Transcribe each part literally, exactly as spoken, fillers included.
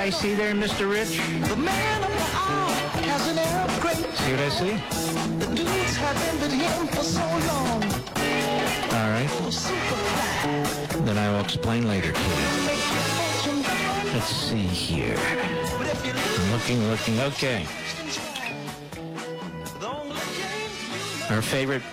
I see there, Mister Rich? The man of the hour has an air of grace. See what I see? The dudes have envied him for so long. All right. Then I will explain later to you. Let's see here. I'm looking, looking. Okay. Our favorite,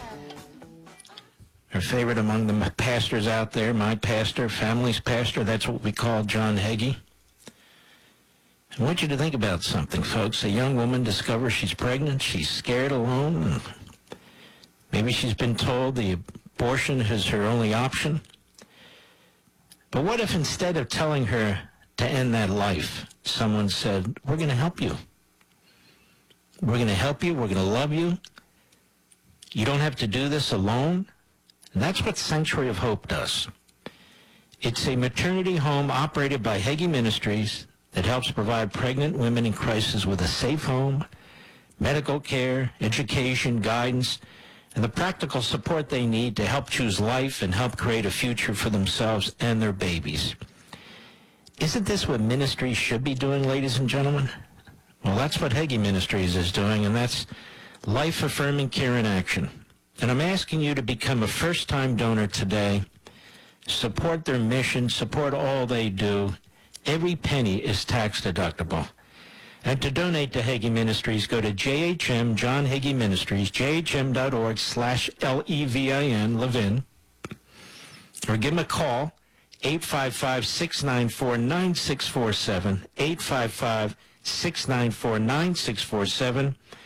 our favorite among the pastors out there, my pastor, family's pastor, that's what we call John Hagee. I want you to think about something, folks. A young woman discovers she's pregnant, she's scared alone, and maybe she's been told the abortion is her only option. But what if instead of telling her to end that life, someone said, we're going to help you. We're going to help you. We're going to love you. You don't have to do this alone. And that's what Sanctuary of Hope does. It's a maternity home operated by Hagee Ministries that helps provide pregnant women in crisis with a safe home, medical care, education, guidance, and the practical support they need to help choose life and help create a future for themselves and their babies. Isn't this what ministries should be doing, ladies and gentlemen? Well, that's what Hagee Ministries is doing, and that's life-affirming care in action. And I'm asking you to become a first-time donor today. Support their mission, support all they do. Every penny is tax-deductible. And to donate to Hagee Ministries, go to J H M, John Hagee Ministries, J H M dot org slash L E V I N, Levin, or give them a call, eight five five, six nine four, nine six four seven, eight five five, six nine four, nine six four seven.